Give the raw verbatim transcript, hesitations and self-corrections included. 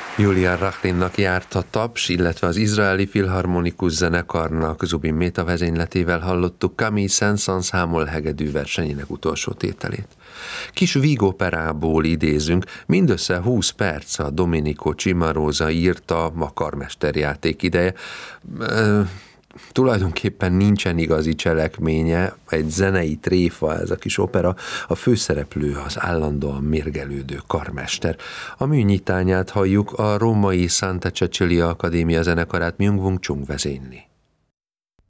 Julia Rachlinnak járt a taps, illetve az izraeli filharmonikus zenekarnak Zubin Méta vezényletével hallottuk Camille Saint-Saëns hámol hegedű versenyének utolsó tételét. Kis vígoperából idézünk, mindössze húsz perc a Domenico Cimarosa írta a karmesterjáték ideje. E, tulajdonképpen nincsen igazi cselekménye, egy zenei tréfa ez a kis opera, a főszereplő az állandóan mérgelődő karmester. A műnyitányát halljuk, a római Santa Cecilia Akadémia zenekarát Myung-Whun Chung vezényli.